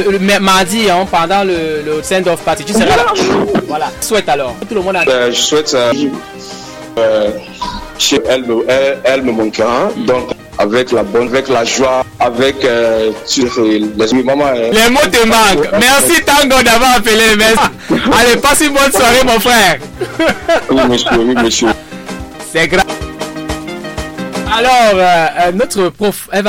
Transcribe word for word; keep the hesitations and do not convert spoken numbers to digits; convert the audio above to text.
le, le mardi, hein, pendant le, le send-off party. Tu seras là. Voilà. Souhaite alors. Tout le monde a... euh, Je souhaite... Euh, euh, elle, elle, elle me manquera. Donc, avec la bonne, avec la joie, avec euh, les amis, maman. Euh, les mots te manquent. Merci Tango d'avoir appelé. Merci. Allez, passe une bonne soirée, mon frère. Oui, monsieur, oui, monsieur. C'est grave. Alors, euh, notre prof, elle va